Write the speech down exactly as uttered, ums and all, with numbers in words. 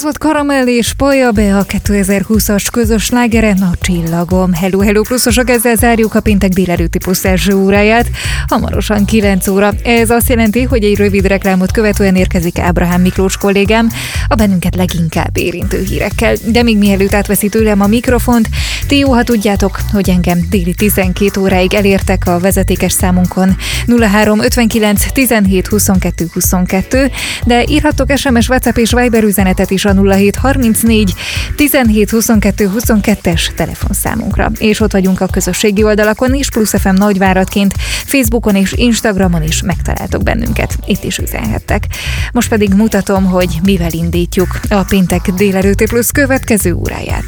volt Karamell és Pallja Be, a kétezer-húszas közös slágere, a Csillagom. Hello, hello pluszosok, ezzel zárjuk a péntek délelőtti plusz első óráját. Hamarosan kilenc óra. Ez azt jelenti, hogy egy rövid reklámot követően érkezik Ábrahám Miklós kollégám a bennünket leginkább érintő hírekkel. De még mielőtt átveszi tőlem a mikrofont, ti jó, ha tudjátok, hogy engem déli tizenkét óráig elértek a vezetékes számunkon nulla három ötvenkilenc tizenhét huszonkettő huszonkettő, de írhattok es em es, WhatsApp és Viber üzenetet is a nulla hét harmincnégy tizenhét huszonkettő huszonkettes telefonszámunkra. És ott vagyunk a közösségi oldalakon is, Plusz ef em nagyváradként, Facebookon és Instagramon is megtaláltok bennünket. Itt is üzenhettek. Most pedig mutatom, hogy mivel indítjuk a péntek délelőtti plusz következő óráját.